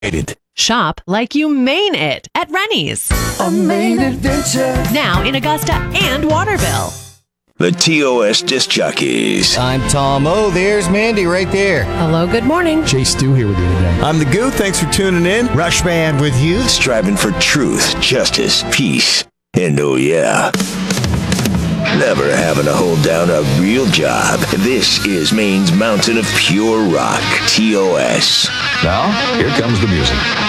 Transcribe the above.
Shop like you mean it at Rennie's. A Maine adventure. Now in Augusta and Waterville. The TOS Disc Jockeys. I'm Tom O. There's Mandy right there. Hello, good morning. Jay Stu here with you today. I'm the Goo. Thanks for tuning in. Rush Band with you. Striving for truth, justice, peace, and oh yeah, never having to hold down a real job. This is Maine's mountain of pure rock, TOS. Now, here comes the music.